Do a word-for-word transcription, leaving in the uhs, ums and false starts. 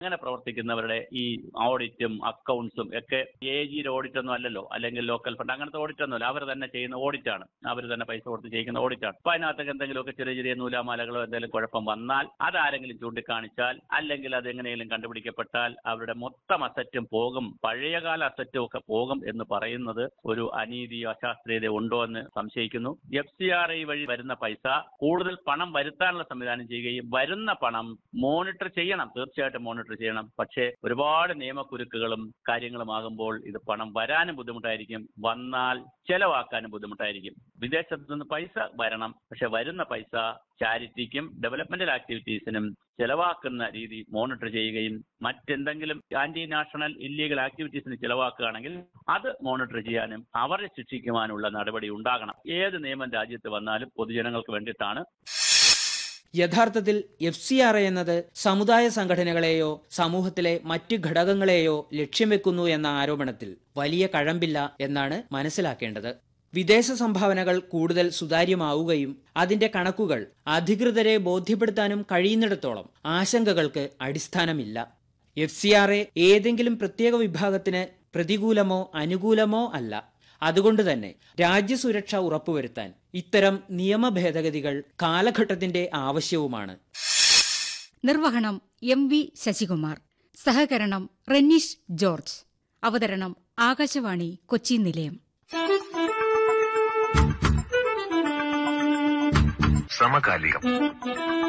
അങ്ങനെ പ്രവർത്തിക്കുന്നവരുടെ ഈ ഓഡിറ്റും അക്കൗണ്ട്സും ഒക്കെ എ ജിയുടെ ഓഡിറ്റ് ഒന്നും അല്ലല്ലോ, അല്ലെങ്കിൽ ലോക്കൽ ഫണ്ട് അങ്ങനത്തെ ഓഡിറ്റ് ഒന്നുമല്ല. അവർ തന്നെ ചെയ്യുന്ന ഓഡിറ്റാണ്, അവർ തന്നെ പൈസ കൊടുത്ത് ചെയ്യുന്ന ഓഡിറ്റാണ്. അപ്പൊ അതിനകത്തൊക്കെ എന്തെങ്കിലുമൊക്കെ ചെറിയ ചെറിയ നൂലാമാലകളോ എന്തെങ്കിലും കുഴപ്പം വന്നാൽ അതാരെങ്കിലും ചൂണ്ടിക്കാണിച്ചാൽ, അല്ലെങ്കിൽ അത് എങ്ങനെയെങ്കിലും കണ്ടുപിടിക്കപ്പെട്ടാൽ അവരുടെ മൊത്തം അസറ്റും പോകും, പഴയകാല അസറ്റും ഒക്കെ പോകും എന്ന് പറയുന്നത് ഒരു അനീതിയോ അശാസ്ത്രീയതയോ ഉണ്ടോ എന്ന് സംശയിക്കുന്നു. എഫ് സി ആർ ഐ വഴി വരുന്ന പൈസ കൂടുതൽ പണം വരുത്താനുള്ള സംവിധാനം ചെയ്യുകയും വരുന്ന പണം മോണിറ്റർ ചെയ്യണം, തീർച്ചയായിട്ടും മോണിറ്റർ ചെയ്യണം. പക്ഷേ ഒരുപാട് നിയമക്കുരുക്കുകളും കാര്യങ്ങളുമാകുമ്പോൾ ഇത് പണം വരാനും ബുദ്ധിമുട്ടായിരിക്കും, വന്നാൽ ചെലവാക്കാനും ബുദ്ധിമുട്ടായിരിക്കും. വിദേശത്ത് നിന്ന് പൈസ വരണം, പക്ഷെ വരുന്ന പൈസ ചാരിറ്റിക്കും ഡെവലപ്മെന്റൽ ആക്ടിവിറ്റീസിനും ചെലവാക്കുന്ന രീതി മോണിറ്റർ ചെയ്യുകയും മറ്റെന്തെങ്കിലും ആന്റി നാഷണൽ ഇല്ലീഗൽ ആക്ടിവിറ്റീസിന് ചെലവാക്കുകയാണെങ്കിൽ അത് മോണിറ്റർ ചെയ്യാനും അവരെ ശിക്ഷിക്കുവാനുള്ള നടപടി ഉണ്ടാകണം. ഏത് നിയമം രാജ്യത്ത് വന്നാലും പൊതുജനങ്ങൾക്ക് വേണ്ടിയിട്ടാണ്. യഥാർത്ഥത്തിൽ എഫ് സി ആർ എ എന്നത് സമുദായ സംഘടനകളെയോ സമൂഹത്തിലെ മറ്റ് ഘടകങ്ങളെയോ ലക്ഷ്യം വെക്കുന്നു എന്ന ആരോപണത്തിൽ വലിയ കഴമ്പില്ല എന്നാണ് മനസ്സിലാക്കേണ്ടത്. വിദേശ സംഭാവനകൾ കൂടുതൽ സുതാര്യമാവുകയും അതിന്റെ കണക്കുകൾ അധികൃതരെ ബോധ്യപ്പെടുത്താനും കഴിയുന്നിടത്തോളം ആശങ്കകൾക്ക് അടിസ്ഥാനമില്ല. എഫ് സി ആർ എ ഏതെങ്കിലും പ്രത്യേക വിഭാഗത്തിന് പ്രതികൂലമോ അനുകൂലമോ അല്ല. അതുകൊണ്ട് തന്നെ രാജ്യസുരക്ഷ ഉറപ്പുവരുത്താൻ ഇത്തരം നിയമ ഭേദഗതികൾ കാലഘട്ടത്തിന്റെ ആവശ്യവുമാണ്. നിർവഹണം എം വി ശശികുമാർ. സഹകരണം റെനീഷ് ജോർജ്. അവതരണം ആകാശവാണി കൊച്ചി നിലയം. സമകാലികം.